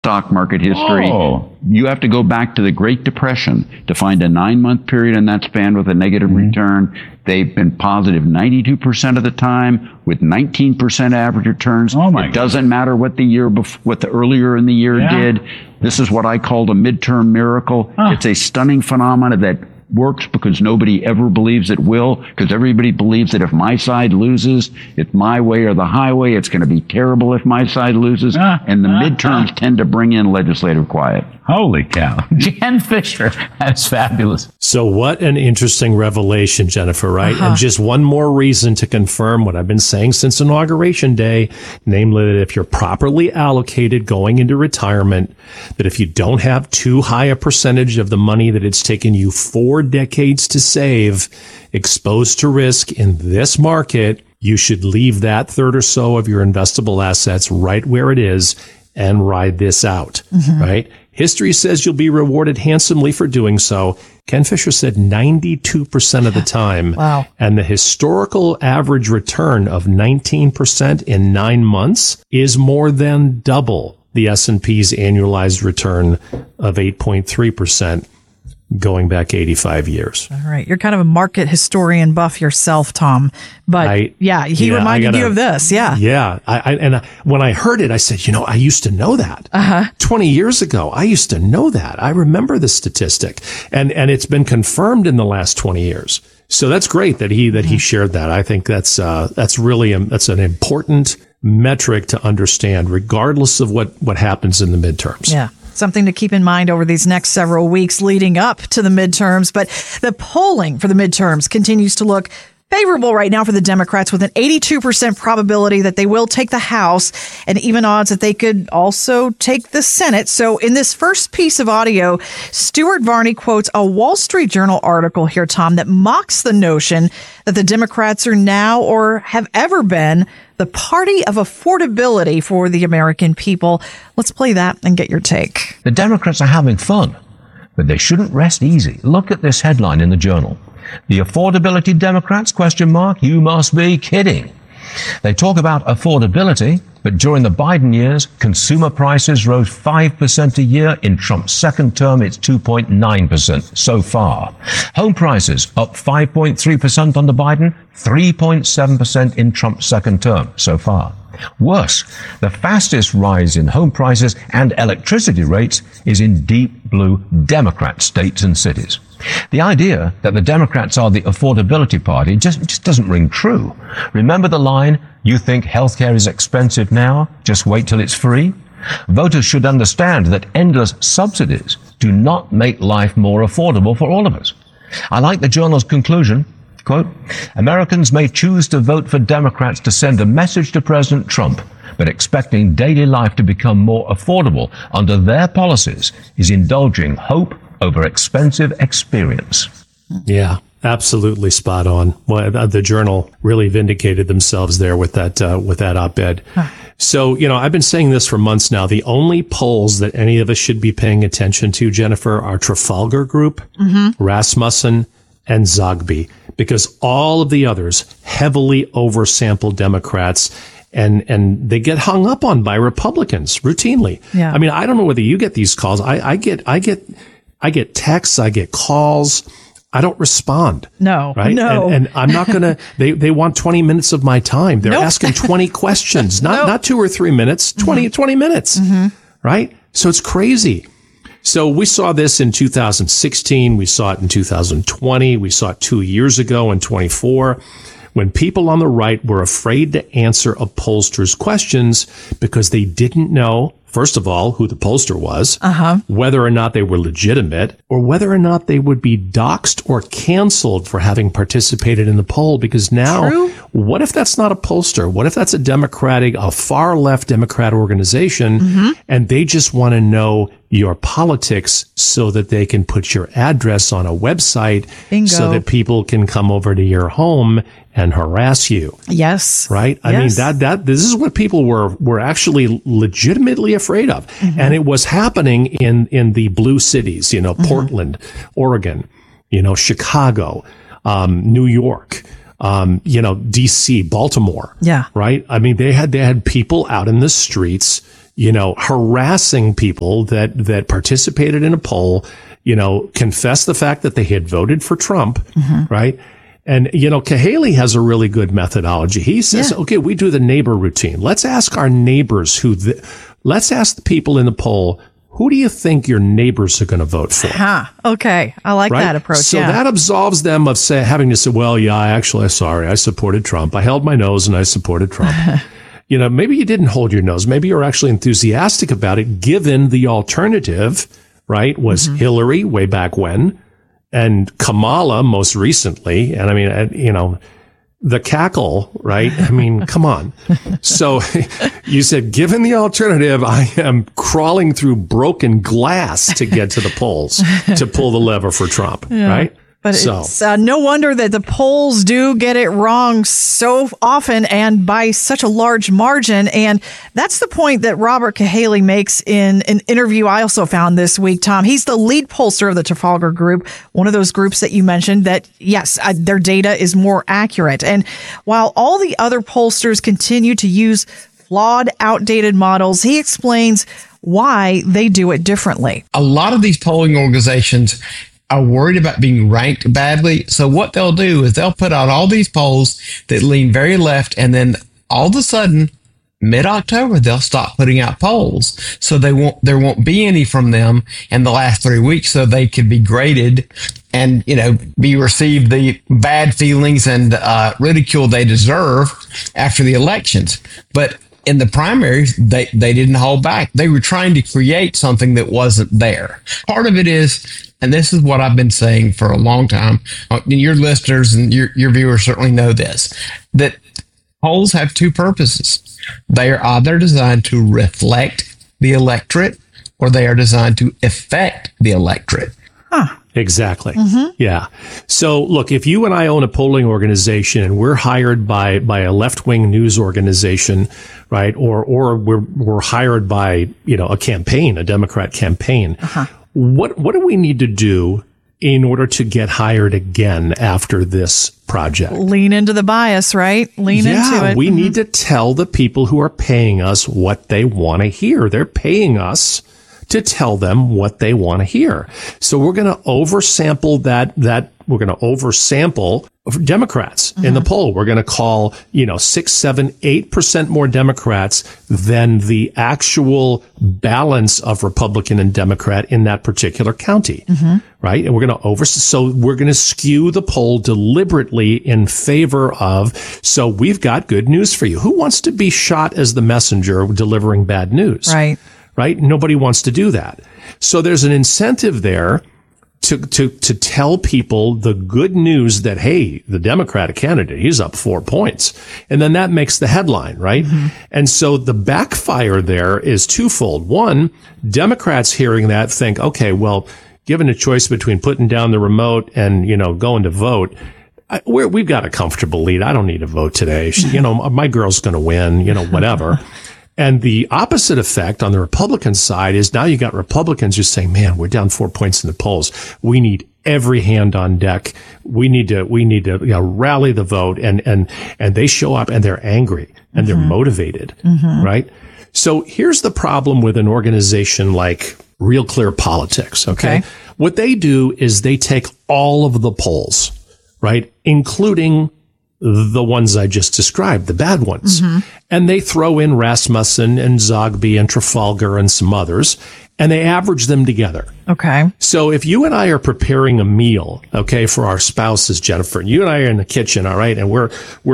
stock market history. Oh. You have to go back to the Great Depression to find a 9-month period in that span with a negative return. They've been positive 92% of the time with 19% average returns. Oh my It doesn't matter what the year what the earlier in the year did. This is what I called a midterm miracle. It's a stunning phenomenon that works because nobody ever believes it will, because everybody believes that if my side loses, it's my way or the highway. It's going to be terrible if my side loses. And the midterms tend to bring in legislative quiet. Holy cow. Ken Fisher. That's fabulous. So what an interesting revelation, Jennifer, right? And just one more reason to confirm what I've been saying since Inauguration Day, namely that if you're properly allocated going into retirement, that if you don't have too high a percentage of the money that it's taken you 4 decades to save exposed to risk in this market, you should leave that third or so of your investable assets right where it is and ride this out, right? History says you'll be rewarded handsomely for doing so. Ken Fisher said 92% of the time. Wow. And the historical average return of 19% in 9 months is more than double the S&P's annualized return of 8.3%. Going back 85 years. All right. You're kind of a market historian buff yourself, Tom. But he reminded you of this. Yeah. Yeah. When I heard it, I said, I used to know that. 20 years ago, I used to know that. I remember the statistic. And it's been confirmed in the last 20 years. So that's great that he shared that. I think that's an important metric to understand, regardless of what happens in the midterms. Yeah. Something to keep in mind over these next several weeks leading up to the midterms. But the polling for the midterms continues to look favorable right now for the Democrats, with an 82% probability that they will take the House and even odds that they could also take the Senate. So in this first piece of audio, Stuart Varney quotes a Wall Street Journal article here, Tom, that mocks the notion that the Democrats are now or have ever been the party of affordability for the American people. Let's play that and get your take. The Democrats are having fun, but they shouldn't rest easy. Look at this headline in the Journal. The affordability Democrats, ? You must be kidding. They talk about affordability, but during the Biden years, consumer prices rose 5% a year. In Trump's second term, it's 2.9% so far. Home prices up 5.3% under Biden, 3.7% in Trump's second term so far. Worse, the fastest rise in home prices and electricity rates is in deep blue Democrat states and cities. The idea that the Democrats are the affordability party just doesn't ring true. Remember the line, "You think healthcare is expensive now? Just wait till it's free"? Voters should understand that endless subsidies do not make life more affordable for all of us. I like the Journal's conclusion. Quote, Americans may choose to vote for Democrats to send a message to President Trump, but expecting daily life to become more affordable under their policies is indulging hope over expensive experience. Yeah, absolutely spot on. Well, the Journal really vindicated themselves there with that op-ed. So, I've been saying this for months now. The only polls that any of us should be paying attention to, Jennifer, are Trafalgar Group, Rasmussen, and Zogby, because all of the others heavily oversample Democrats, and they get hung up on by Republicans routinely. Yeah. I mean, I don't know whether you get these calls. I get texts, I get calls. I don't respond. No, right? No. And I'm not going to, they want 20 minutes of my time. They're asking 20 questions, not 2 or 3 minutes, 20 minutes, right? So it's crazy. So we saw this in 2016. We saw it in 2020. We saw it 2 years ago in 24, when people on the right were afraid to answer a pollster's questions because they didn't know, first of all, who the pollster was, whether or not they were legitimate, or whether or not they would be doxxed or canceled for having participated in the poll. Because now, what if that's not a pollster? What if that's a far left Democrat organization, and they just want to know your politics so that they can put your address on a website so that people can come over to your home and harass you. Yes. Right? I mean, this is what people were actually legitimately afraid of. And it was happening in the blue cities, Portland, Oregon, Chicago, New York, DC, Baltimore. Yeah. Right? I mean, they had people out in the streets harassing people that participated in a poll, confessed the fact that they had voted for Trump, right? And, Cahaly has a really good methodology. He says, okay, we do the neighbor routine. Let's ask our neighbors let's ask the people in the poll, who do you think your neighbors are going to vote for? Okay. I like that approach. So that absolves them of having to say, well, yeah, I supported Trump. I held my nose and I supported Trump. Maybe you didn't hold your nose. Maybe you're actually enthusiastic about it, given the alternative, right, was Hillary way back when, and Kamala most recently. And I mean, the cackle, right? I mean, come on. So you said, given the alternative, I am crawling through broken glass to get to the polls to pull the lever for Trump, right? But it's no wonder that the polls do get it wrong so often and by such a large margin. And that's the point that Robert Cahaly makes in an interview I also found this week, Tom. He's the lead pollster of the Trafalgar Group, one of those groups that you mentioned that, yes, their data is more accurate. And while all the other pollsters continue to use flawed, outdated models, he explains why they do it differently. A lot of these polling organizations are worried about being ranked badly. So what they'll do is they'll put out all these polls that lean very left, and then all of a sudden, mid-October, they'll stop putting out polls. So there won't be any from them in the last 3 weeks, so they could be graded and, be received the bad feelings and ridicule they deserve after the elections. But in the primaries, they didn't hold back. They were trying to create something that wasn't there. Part of it is, and this is what I've been saying for a long time, and your listeners and your viewers certainly know this, that polls have two purposes. They are either designed to reflect the electorate or they are designed to affect the electorate. Exactly. Yeah. So look, if you and I own a polling organization and we're hired by a left-wing news organization, right, or we're hired by, a campaign, a Democrat campaign, what do we need to do in order to get hired again after this project? Lean into the bias, right? Lean into it. We need to tell the people who are paying us what they want to hear. They're paying us to tell them what they want to hear. So we're going to oversample that we're going to oversample Democrats in the poll. We're going to call, 6, 7, 8% more Democrats than the actual balance of Republican and Democrat in that particular county. Right. And we're going to so we're going to skew the poll deliberately in favor of. So we've got good news for you. Who wants to be shot as the messenger delivering bad news? Right. Nobody wants to do that. So there's an incentive there to tell people the good news that, hey, the Democratic candidate, he's up 4 points. And then that makes the headline, right? And so the backfire there is twofold. One, Democrats hearing that think, okay, well, given a choice between putting down the remote and, going to vote, we've got a comfortable lead. I don't need to vote today. My girl's going to win, whatever. And the opposite effect on the Republican side is now you got Republicans who saying, man, we're down 4 points in the polls. We need every hand on deck. We need to rally the vote. And they show up and they're angry and they're motivated. Right. So here's the problem with an organization like Real Clear Politics. Okay. What they do is they take all of the polls, right, including the ones I just described, the bad ones. And they throw in Rasmussen and Zogby and Trafalgar and some others, and they average them together. Okay. So if you and I are preparing a meal, okay, for our spouses, Jennifer, and you and I are in the kitchen, all right, and we're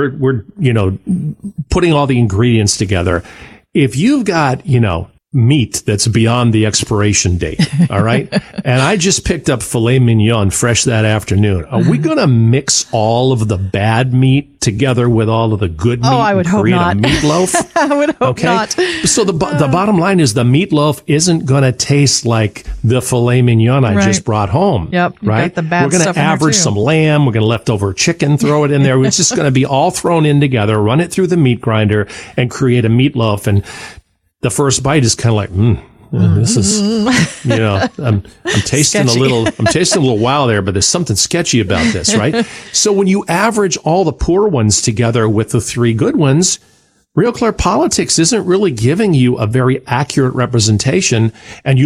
putting all the ingredients together. If you've got, meat that's beyond the expiration date, all right? And I just picked up filet mignon fresh that afternoon. Are we going to mix all of the bad meat together with all of the good meat? I would hope not. A meatloaf? I would hope not. So the bottom line is the meatloaf isn't going to taste like the filet mignon I just brought home. Yep. Right? The bad We're going to average some lamb. We're going to leftover chicken, throw it in there. It's just going to be all thrown in together, run it through the meat grinder and create a meatloaf. And the first bite is kind of like, this is, I'm tasting sketchy. I'm tasting a little wow there, but there's something sketchy about this, right? So when you average all the poor ones together with the three good ones, Real Clear Politics isn't really giving you a very accurate representation, and you